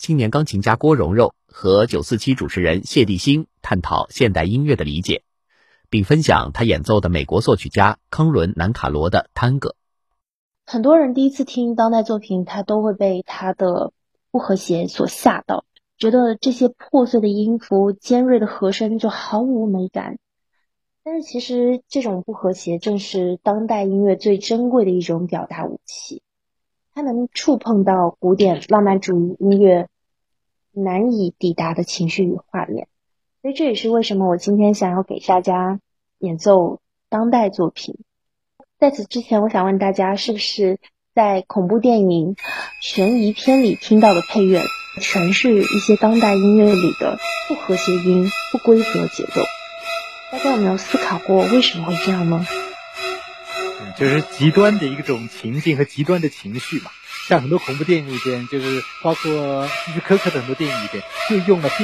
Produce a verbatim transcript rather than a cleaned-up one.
青年钢琴家郭蓉蓉和九四七主持人谢帝星探讨现代音乐的理解，并分享他演奏的美国作曲家康伦南卡罗的探戈。 很多人第一次听当代作品，他都会被他的不和谐所吓到，觉得这些破碎的音符、尖锐的和声就毫无美感。但是其实这种不和谐正是当代音乐最珍贵的一种表达武器，它能触碰到古典浪漫主义音乐难以抵达的情绪与画面。所以这也是为什么我今天想要给大家演奏当代作品。在此之前，我想问大家，是不是在恐怖电影、悬疑片里听到的配乐全是一些当代音乐里的不和谐音、不规则节奏？大家有没有思考过为什么会这样呢？ 嗯，就是极端的一种情境和极端的情绪嘛。像很多恐怖电影里边，就是包括希区柯克的很多电影里边，就用了